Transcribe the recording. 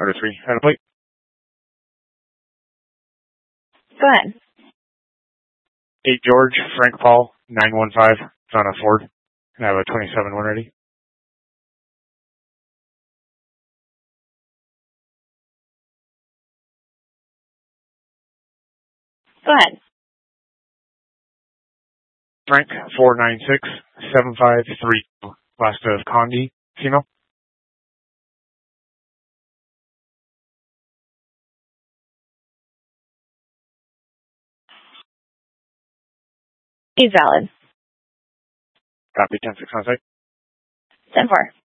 Order 3, at a plate. Go ahead. 8 George, Frank Paul, 915, it's on a Ford. And I have a 27 one ready. Go ahead. Frank, 496, 753, last of Condi, female. He's valid. Copy, 10-6 on site. 10-4.